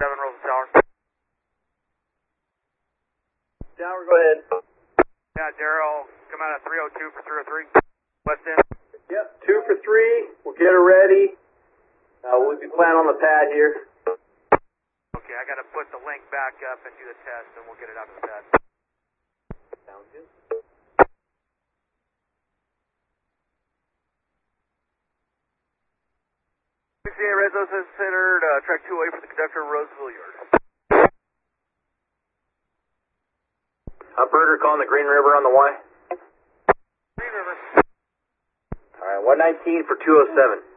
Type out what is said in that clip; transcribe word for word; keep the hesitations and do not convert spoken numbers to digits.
seven Rosa Tower. Tower, go ahead. Yeah, Daryl, come out at three oh two for three oh three. West End. Yep, two for three. We'll get her ready. Uh, we'll be planning on the pad here. Okay, I got to put the link back up and do the test, and we'll get it out to the pad. Sounds good. sixty-eight Rezo says centered, uh, track two A for the conductor, Roseville Yard. Operator calling the Green River on the Y. Green River. Alright, one nineteen for two oh seven.